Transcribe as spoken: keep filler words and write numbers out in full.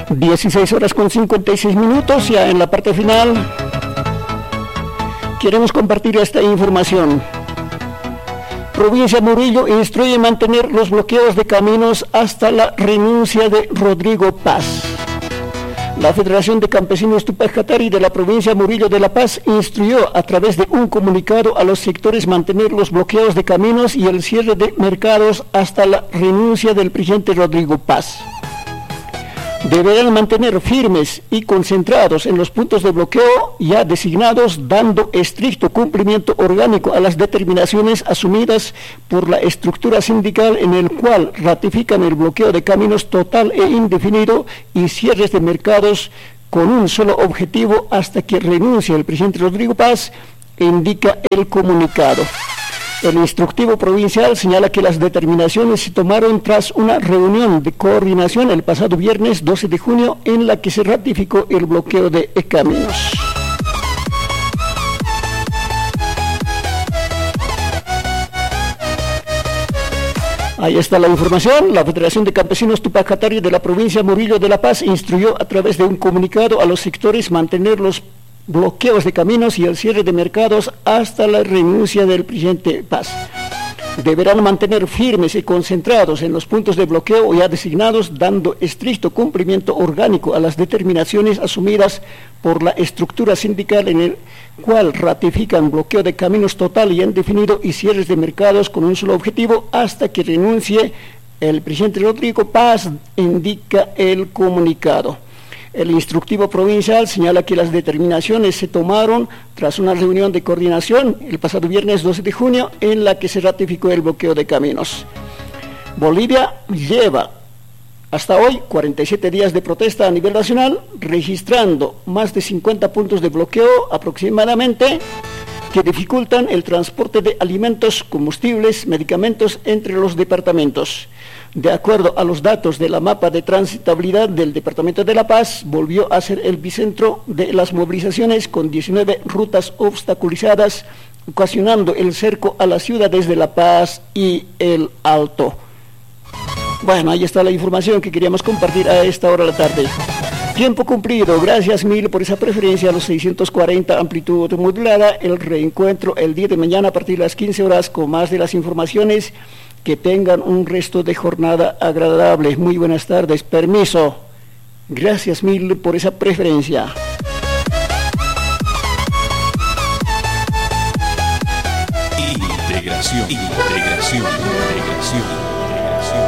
dieciséis horas con cincuenta y seis minutos, ya en la parte final. Queremos compartir esta información. Provincia Murillo instruye mantener los bloqueos de caminos hasta la renuncia de Rodrigo Paz. La Federación de Campesinos Tupac Katari de la provincia Murillo de La Paz instruyó a través de un comunicado a los sectores mantener los bloqueos de caminos y el cierre de mercados hasta la renuncia del presidente Rodrigo Paz. Deberán mantener firmes y concentrados en los puntos de bloqueo ya designados, dando estricto cumplimiento orgánico a las determinaciones asumidas por la estructura sindical, en el cual ratifican el bloqueo de caminos total e indefinido y cierres de mercados con un solo objetivo hasta que renuncie el presidente Rodrigo Paz, indica el comunicado. El instructivo provincial señala que las determinaciones se tomaron tras una reunión de coordinación el pasado viernes doce de junio en la que se ratificó el bloqueo de caminos. Ahí está la información. La Federación de Campesinos Tupac Katari de la provincia Murillo de La Paz instruyó a través de un comunicado a los sectores mantener los bloqueos de caminos y el cierre de mercados hasta la renuncia del presidente Paz. Deberán mantener firmes y concentrados en los puntos de bloqueo ya designados, dando estricto cumplimiento orgánico a las determinaciones asumidas por la estructura sindical, en el cual ratifican bloqueo de caminos total y indefinido y cierres de mercados con un solo objetivo hasta que renuncie el presidente Rodrigo Paz, indica el comunicado. El instructivo provincial señala que las determinaciones se tomaron tras una reunión de coordinación el pasado viernes doce de junio en la que se ratificó el bloqueo de caminos. Bolivia lleva hasta hoy cuarenta y siete días de protesta a nivel nacional, registrando más de cincuenta puntos de bloqueo aproximadamente que dificultan el transporte de alimentos, combustibles, medicamentos entre los departamentos. De acuerdo a los datos de la mapa de transitabilidad del Departamento de La Paz, volvió a ser el bicentro de las movilizaciones con diecinueve rutas obstaculizadas, ocasionando el cerco a las ciudades de La Paz y El Alto. Bueno, ahí está la información que queríamos compartir a esta hora de la tarde. Tiempo cumplido, gracias mil por esa preferencia a los seiscientos cuarenta amplitud modulada. El reencuentro el día de mañana a partir de las quince horas con más de las informaciones. Que tengan un resto de jornada agradable. Muy buenas tardes, permiso. Gracias mil por esa preferencia. Integración, integración, integración.